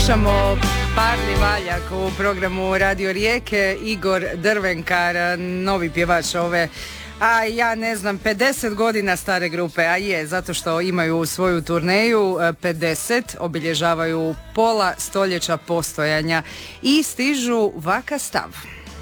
Slušamo Parni valjak u programu Radio Rijeke. Igor Drvenkar, novi pjevač ove, a ja ne znam, 50 godina stare grupe, a je, zato što imaju svoju turneju, 50, obilježavaju pola stoljeća postojanja i stižu Vaka stav.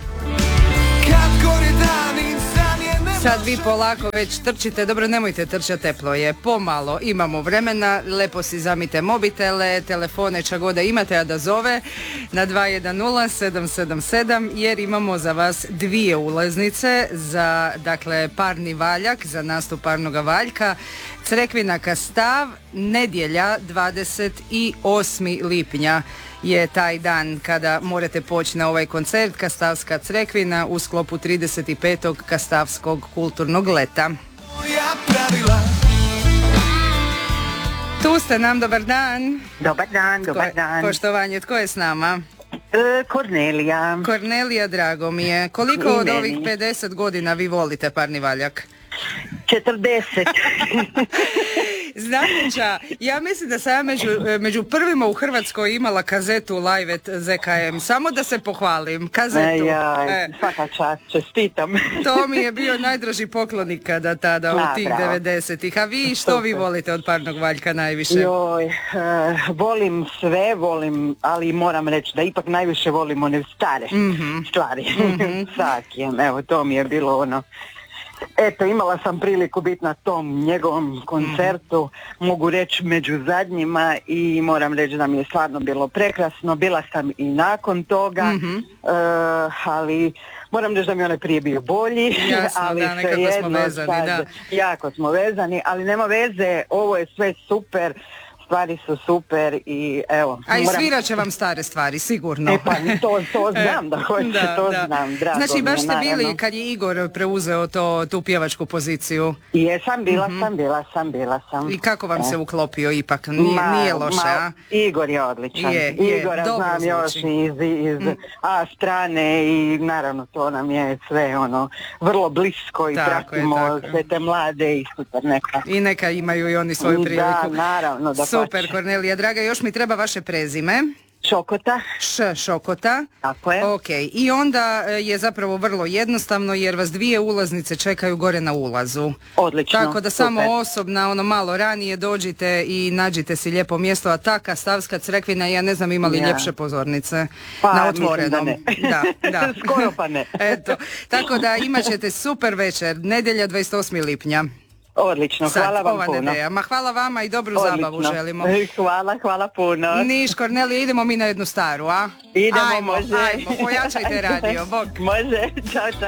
Sad vi polako već trčite, dobro, nemojte trčati, teplo je, pomalo, imamo vremena, lepo si zamite mobitele, telefone, čagoda imate, a da zove na 210-777, jer imamo za vas 2 ulaznice za, dakle, Parni valjak, za nastup Parnoga valjka, Crekvina Kastav, nedjelja 28. lipnja je taj dan kada morate poći na ovaj koncert Kastavska Crekvina u sklopu 35. Kastavskog kulturnog leta. Tu ste nam, dobar dan. Dobar dan, dobar dan. Poštovanje, tko je s nama? Kornelija. Kornelija, drago mi je. Koliko od ovih 50 godina vi volite Parni valjak? 40. Znamenča, ja mislim da sam među prvima u Hrvatskoj imala kazetu Live at ZKM, samo da se pohvalim, kazetu. Svaka čast, čestitam. To mi je bio najdraži poklon ikada tada, u tih 90-ih. A vi, što vi volite od Parnog valjka najviše? Volim sve, ali moram reći da ipak najviše volim one stare stvari. Sakijem, evo, to mi je bilo ono. Eto, imala sam priliku biti na tom njegovom koncertu, mogu reći među zadnjima, i moram reći da mi je stvarno bilo prekrasno. Bila sam i nakon toga, ali moram reći da mi je onaj prije bio bolji. Jasno, ali da, nekako smo vezani, da. Jako smo vezani, ali nema veze, ovo je sve super. Stvari su super i evo. A i svirat će vam stare stvari, sigurno. Pa to znam da hoće, znam, drago. Znači, baš ste naravno. bili kad je Igor preuzeo tu pjevačku poziciju? Jesam, bila sam. I kako vam se uklopio ipak? Nije loše, a? Igor je odličan. Igora znam još iz A strane i naravno to nam je sve ono vrlo blisko i pratimo sve te mlade i super neka. I neka imaju i oni svoju priliku. Da, naravno, da. Super, Kornelija, draga, još mi treba vaše prezime. Šokota. Šokota. Tako je. Ok, i onda je zapravo vrlo jednostavno jer vas 2 ulaznice čekaju gore na ulazu. Odlično. Tako da samo osobna, malo ranije dođite i nađite si lijepo mjesto, a ta Kastavska Crekvina, ja ne znam, imali ljepše pozornice na otvorenom. Da. Skoro pa ne. Eto, tako da imat ćete super večer, nedjelja 28. lipnja. Odlično, hvala vam puno. Ma hvala vama i dobru zabavu želimo. Hvala puno. Niš, Kornelija, idemo mi na jednu staru, a? Idemo, može. Ajmo, pojačajte radio, bok. Može, čao.